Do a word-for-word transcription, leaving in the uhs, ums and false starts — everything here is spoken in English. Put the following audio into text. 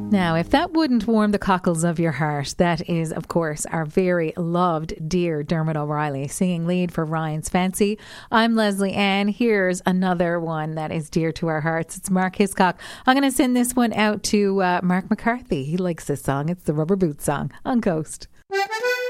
Now, if that wouldn't warm the cockles of your heart, that is, of course, our very loved dear Dermot O'Reilly singing lead for Ryan's Fancy. I'm Leslie Ann. Here's another one that is dear to our hearts. It's Mark Hiscock. I'm going to send this one out to uh, Mark McCarthy. He likes this song. It's the Rubber Boot song on Coast.